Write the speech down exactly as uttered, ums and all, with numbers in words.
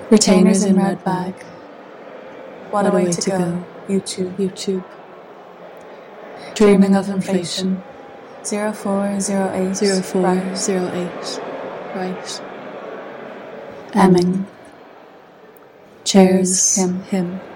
Retainers in red bag. What, what a way, way to, to go. go. YouTube. YouTube. Dreaming of inflation. Zero four zero eight. Zero four zero eight. Right. Emming. Cheers. Him. Him.